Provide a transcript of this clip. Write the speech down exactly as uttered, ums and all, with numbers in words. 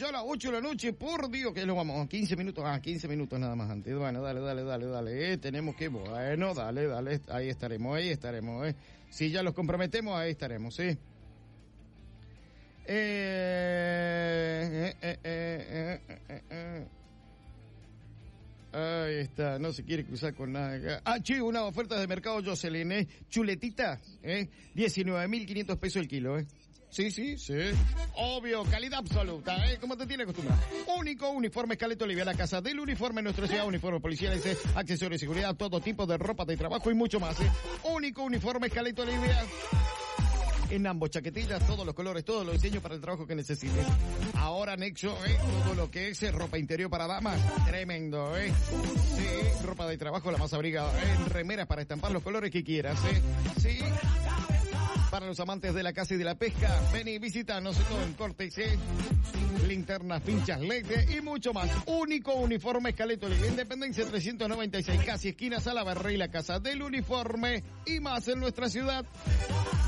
ya a las ocho de la noche, por Dios, que lo vamos, quince minutos, ah, quince minutos nada más antes. Bueno, dale, dale, dale, dale, eh, tenemos que, bueno, dale, dale, ahí estaremos, ahí estaremos, eh. Si ya los comprometemos, ahí estaremos, sí. Eh, eh, eh, eh, eh, eh, eh. Ahí está, no se quiere cruzar con nada. Ah, che, una oferta de mercado Jocelyn, ¿eh? Chuletita, ¿eh? diecinueve mil quinientos pesos el kilo, ¿eh? Sí, sí, sí. Obvio, calidad absoluta, ¿eh? Como te tiene acostumbrado. Único uniforme Escaleto Olivia, la casa del uniforme en nuestra ciudad, uniformes policiales, ¿eh? Accesorios de seguridad, todo tipo de ropa de trabajo y mucho más, ¿eh? Único uniforme Escaleto Olivia. En ambos, chaquetillas, todos los colores, todos los diseños para el trabajo que necesites. Ahora Nexo, ¿eh? Todo lo que es eh, ropa interior para damas, tremendo, ¿eh? Sí, ropa de trabajo, la más abrigada, ¿eh? Remeras para estampar los colores que quieras, ¿eh? Sí. Para los amantes de la caza y de la pesca, ven y visítanos todo en Cortex, ¿eh? Linternas, pinchas L E D y mucho más. Único uniforme Escaleto Olivia, Independencia trescientos noventa y seis, casi esquina Salaverry, la casa del uniforme y más en nuestra ciudad.